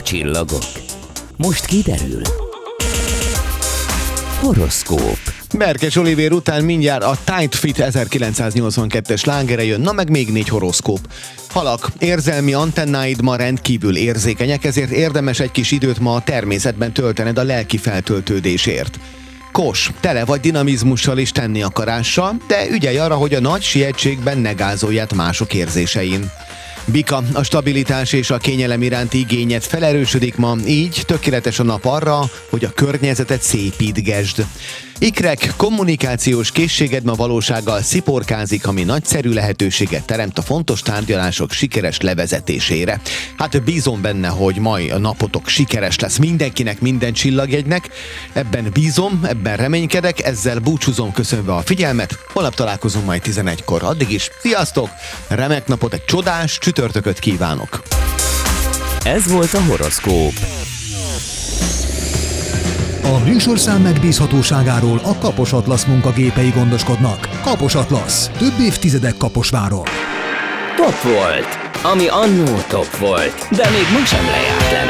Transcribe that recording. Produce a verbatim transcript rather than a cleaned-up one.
csillagok? Most kiderül. Horoszkóp. Berkes Olivér után mindjárt a Tight Fit ezerkilencszáznyolcvankettes slágere jön, na meg még négy horoszkóp. Halak, érzelmi antennáid ma rendkívül érzékenyek, ezért érdemes egy kis időt ma a természetben töltened a lelki feltöltődésért. Kos, tele vagy dinamizmussal és tenni akarással, de ügyelj arra, hogy a nagy sietségben ne gázolj át mások érzésein. Bika, a stabilitás és a kényelem iránti igényed felerősödik ma, így tökéletes a nap arra, hogy a környezetet szépítgesd. Ikrek, kommunikációs készséged ma valósággal sziporkázik, ami nagyszerű lehetőséget teremt a fontos tárgyalások sikeres levezetésére. Hát bízom benne, hogy mai a napotok sikeres lesz mindenkinek, minden csillagjegynek. Ebben bízom, ebben reménykedek, ezzel búcsúzom köszönve a figyelmet. Holnap találkozunk majd tizenegykor. Addig is, sziasztok! Remek napot, egy csodás csütörtököt kívánok! Ez volt a horoszkóp. A műsorszám megbízhatóságáról a Kapos Atlasz munkagépei gondoskodnak. Kapos Atlasz. Több évtizedek Kaposváron. Top volt, ami annó top volt, de még ma sem lejárt lemez.